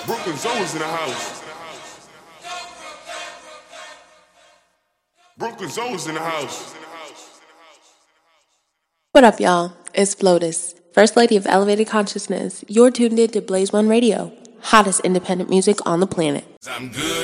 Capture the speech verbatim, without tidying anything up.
Brooklyn Zone's in the house. Brooklyn Zone's in the house. What up, y'all? It's Flotus, First Lady of Elevated Consciousness. You're tuned in to Blaze One Radio, hottest independent music on the planet. I'm good.